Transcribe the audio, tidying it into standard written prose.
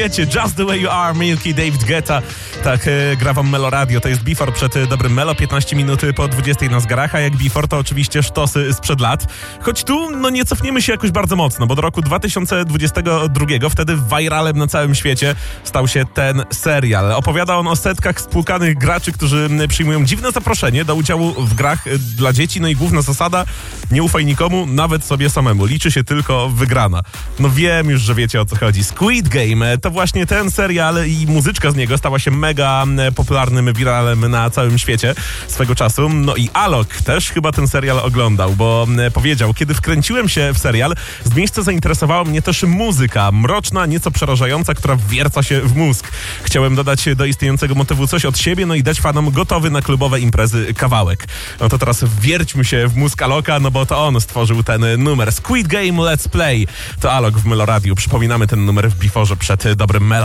Wiecie, Just the Way You Are, Milky, David Guetta. Tak, gra wam Melo Radio. To jest Before przed dobrym Melo, 15 minut po 20 na zgarach, a jak Before to oczywiście sztosy sprzed lat. Choć tu, nie cofniemy się jakoś bardzo mocno, bo do roku 2022 wtedy viralem na całym świecie stał się ten serial. Opowiada on o setkach spłukanych graczy, którzy przyjmują dziwne zaproszenie do udziału w grach dla dzieci. No i główna zasada, nie ufaj nikomu, nawet sobie samemu. Liczy się tylko wygrana. No wiem już, że wiecie o co chodzi. Squid Game to właśnie ten serial i muzyczka z niego stała się mega popularnym viralem na całym świecie swego czasu. No i Alok też chyba ten serial oglądał, bo powiedział, kiedy wkręciłem się w serial, z miejsca zainteresowała mnie też muzyka, mroczna, nieco przerażająca, która wwierca się w mózg. Chciałem dodać do istniejącego motywu coś od siebie, no i dać fanom gotowy na klubowe imprezy kawałek. No to teraz wwierćmy się w mózg Aloka, no bo to on stworzył ten numer. Squid Game Let's Play. To Alok w Melo Radio. Przypominamy ten numer w Beforze przed dobrym Melo.